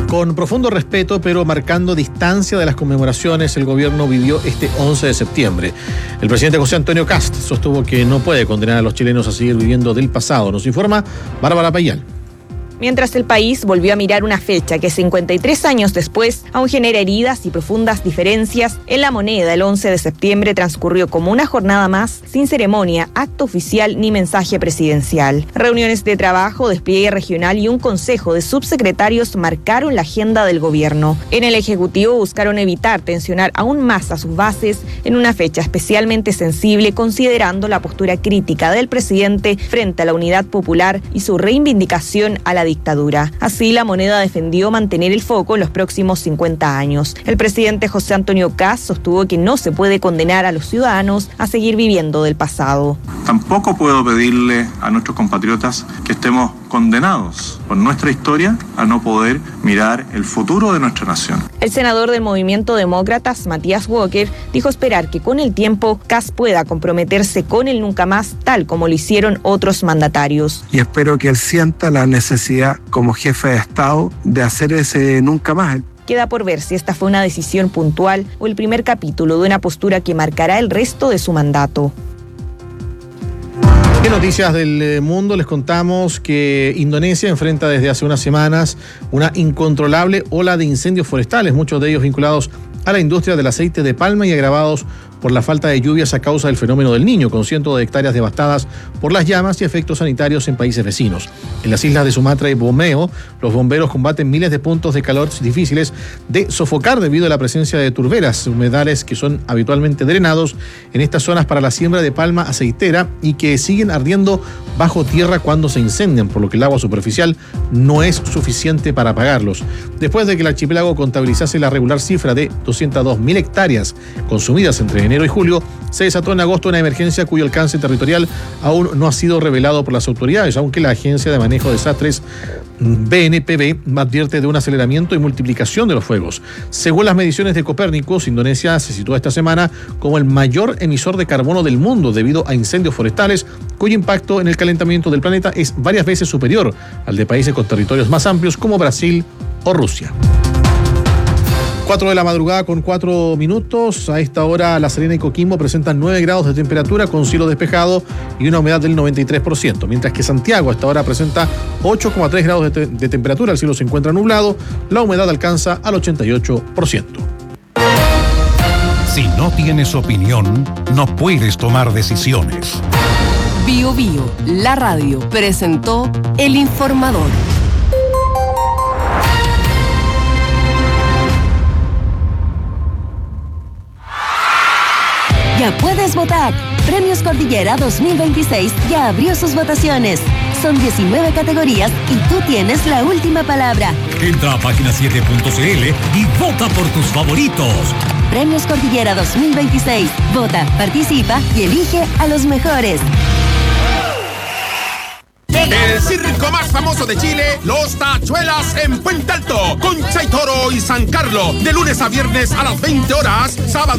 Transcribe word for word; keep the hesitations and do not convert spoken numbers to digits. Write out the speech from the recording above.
Con profundo respeto, pero marcando distancia de las conmemoraciones, el gobierno vivió este once de septiembre. El presidente José Antonio Kast sostuvo que no puede condenar a los chilenos a seguir viviendo del pasado. Nos informa Bárbara Payal. Mientras el país volvió a mirar una fecha que cincuenta y tres años después aún genera heridas y profundas diferencias, en La Moneda el once de septiembre transcurrió como una jornada más, sin ceremonia, acto oficial ni mensaje presidencial. Reuniones de trabajo, despliegue regional y un consejo de subsecretarios marcaron la agenda del gobierno. En el Ejecutivo buscaron evitar tensionar aún más a sus bases en una fecha especialmente sensible, considerando la postura crítica del presidente frente a la unidad popular y su reivindicación a la dictadura. Así, La Moneda defendió mantener el foco en los próximos cincuenta años. El presidente José Antonio Kast sostuvo que no se puede condenar a los ciudadanos a seguir viviendo del pasado. Tampoco puedo pedirle a nuestros compatriotas que estemos condenados por nuestra historia a no poder mirar el futuro de nuestra nación. El senador del Movimiento Demócratas, Matías Walker, dijo esperar que con el tiempo Kast pueda comprometerse con el nunca más, tal como lo hicieron otros mandatarios. Y espero que él sienta la necesidad como jefe de Estado de hacer ese nunca más. Queda por ver si esta fue una decisión puntual o el primer capítulo de una postura que marcará el resto de su mandato. En noticias del mundo les contamos que Indonesia enfrenta desde hace unas semanas una incontrolable ola de incendios forestales, muchos de ellos vinculados a la industria del aceite de palma y agravados por la falta de lluvias a causa del fenómeno del Niño, con cientos de hectáreas devastadas por las llamas y efectos sanitarios en países vecinos. En las islas de Sumatra y Borneo, los bomberos combaten miles de puntos de calor difíciles de sofocar debido a la presencia de turberas, humedales que son habitualmente drenados en estas zonas para la siembra de palma aceitera y que siguen ardiendo bajo tierra cuando se incendian, por lo que el agua superficial no es suficiente para apagarlos. Después de que el archipiélago contabilizase la regular cifra de doscientas dos mil hectáreas consumidas entre enero y julio, se desató en agosto una emergencia cuyo alcance territorial aún no ha sido revelado por las autoridades, aunque la Agencia de Manejo de Desastres B N P B advierte de un aceleramiento y multiplicación de los fuegos. Según las mediciones de Copérnicus, Indonesia se sitúa esta semana como el mayor emisor de carbono del mundo debido a incendios forestales, cuyo impacto en el calentamiento del planeta es varias veces superior al de países con territorios más amplios como Brasil o Rusia. cuatro de la madrugada con cuatro minutos. A esta hora La Serena y Coquimbo presentan nueve grados de temperatura con cielo despejado y una humedad del noventa y tres por ciento. Mientras que Santiago a esta hora presenta ocho coma tres grados de, te- de temperatura, el cielo se encuentra nublado, la humedad alcanza al ochenta y ocho por ciento. Si no tienes opinión, no puedes tomar decisiones. Bio Bio, la radio, presentó El Informador. Ya puedes votar. Premios Cordillera dos mil veintiséis ya abrió sus votaciones. Son diecinueve categorías y tú tienes la última palabra. Entra a página siete punto c l y vota por tus favoritos. Premios Cordillera dos mil veintiséis. Vota, participa y elige a los mejores. El circo más famoso de Chile, Los Tachuelas en Puente Alto, Concha y Toro y San Carlos, de lunes a viernes a las veinte horas, sábado